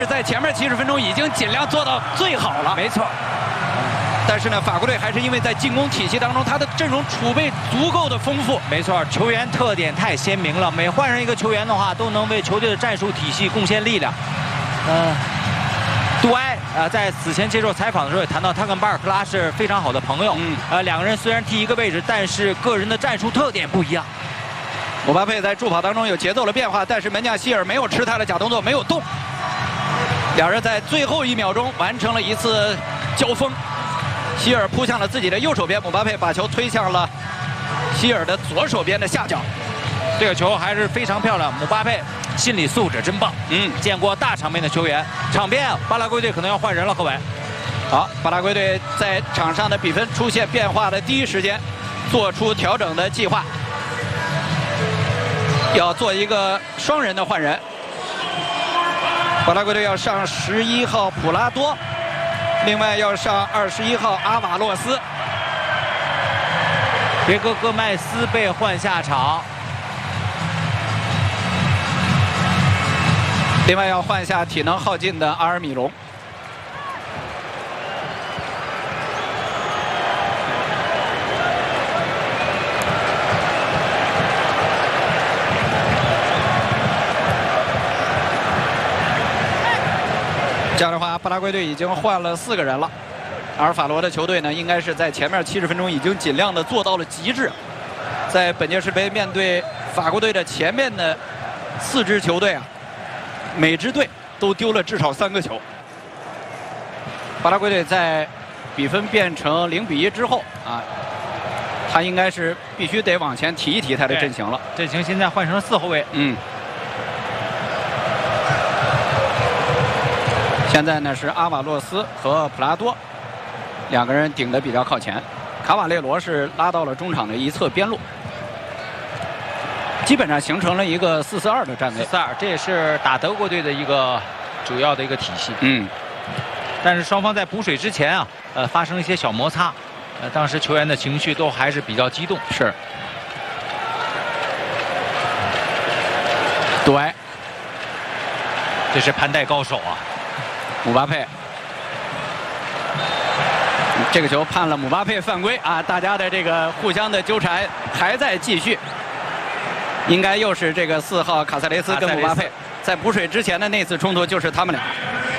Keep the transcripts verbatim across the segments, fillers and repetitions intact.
在前面七十分钟已经尽量做到最好了。 没错。 但是呢，法国队还是因为在进攻体系当中，他的阵容储备足够的丰富。 没错，球员特点太鲜明了，每换上一个球员的话，都能为球队的战术体系贡献力量。呃，杜埃啊、呃，在此前接受采访的时候也谈到，他跟巴尔克拉是非常好的朋友。嗯，呃，两个人虽然踢一个位置，但是个人的战术特点不一样。 姆巴佩在助跑当中有节奏的变化，但是门将希尔没有吃他的假动作，没有动。两人在最后一秒钟完成了一次交锋。希尔扑向了自己的右手边，姆巴佩把球推向了希尔的左手边的下角。 这个球还是非常漂亮，姆巴佩心理素质真棒。嗯，见过大场面的球员。场边巴拉圭队可能要换人了，各位。 好，巴拉圭队在场上的比分出现变化的第一时间，做出调整的计划，要做一个双人的换人。巴拉圭队要上十一号普拉多。另外要上二十一号阿瓦洛斯， 别格戈麦斯被换下场。 另外要换下体能耗尽的阿尔米隆。这样的话，巴拉圭队已经换了四个人了，而法罗的球队呢，应该是在前面七十分钟已经尽量的做到了极致。在本届世杯面对法国队的前面的四支球队啊，每支队都丢了至少三个球。巴拉圭队在比分变成零比一之后啊，他应该是必须得往前提一提他的阵型了。 阵型现在换成了四后卫。 嗯。现在呢是阿瓦洛斯和普拉多两个人顶得比较靠前，卡瓦列罗是拉到了中场的一侧边路，基本上形成了一个四四二的战位。 四四二，这也是打德国队的一个主要的一个体系。 嗯， 但是双方在补水之前啊，呃，发生了一些小摩擦，呃，当时球员的情绪都还是比较激动。 是。对， 这是盘带高手啊。 姆巴佩，这个球判了姆巴佩犯规啊！大家的这个互相的纠缠还在继续，应该又是这个四号卡塞雷斯跟姆巴佩在补水之前的那次冲突，就是他们俩。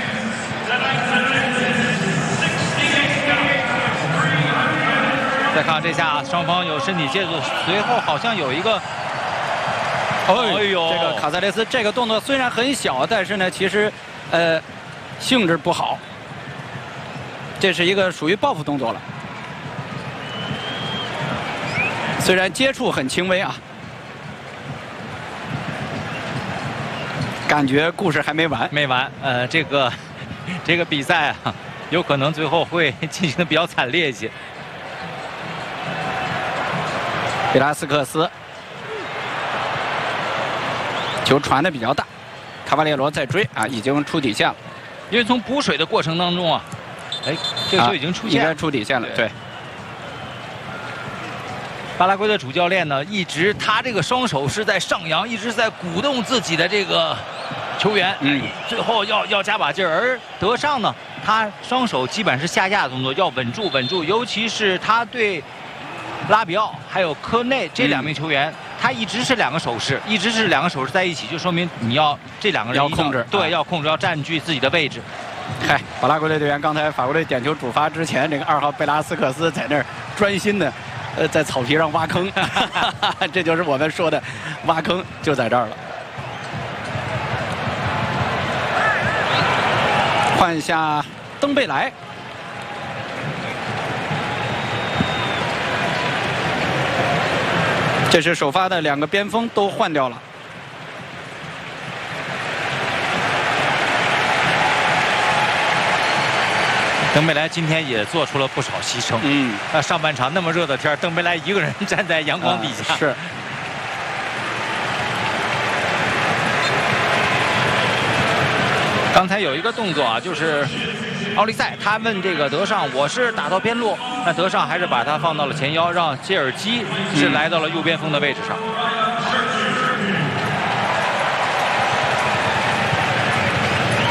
再看这下，双方有身体接触，随后好像有一个， 哎呦，这个卡塞雷斯这个动作虽然很小，但是呢，其实，呃。性质不好，这是一个属于报复动作了。虽然接触很轻微啊，感觉故事还没完。 没完，呃，这个这个比赛啊，有可能最后会进行的比较惨烈一些。 比拉斯克斯球传的比较大，卡瓦列罗在追啊，已经出底线了。 因为从补水的过程当中啊，哎，这个球已经出现了， 应该出底线了。对。 巴拉圭的主教练呢，一直他这个双手是在上扬，一直在鼓动自己的这个球员，嗯，最后要要加把劲儿。而德尚呢，他双手基本是下压的动作，要稳住稳住，尤其是他对拉比奥还有科内这两名球员。嗯，他一直是两个手势，一直是两个手势在一起，就说明你要这两个人要控制， 对，要控制，要占据自己的位置。 嗨，巴拉圭队队员刚才法国队点球主罚之前，这个二号贝拉斯克斯在那儿专心的，呃，在草皮上挖坑，这就是我们说的挖坑，就在这儿了。换下登贝莱。这是首发的两个边锋都换掉了。 登贝莱今天也做出了不少牺牲。嗯，那上半场那么热的天，登贝莱一个人站在阳光底下。 呃、是。 刚才有一个动作啊，就是奥利塞他问这个德尚，我是打到边路，那德尚还是把他放到了前腰，让切尔基是来到了右边锋的位置上。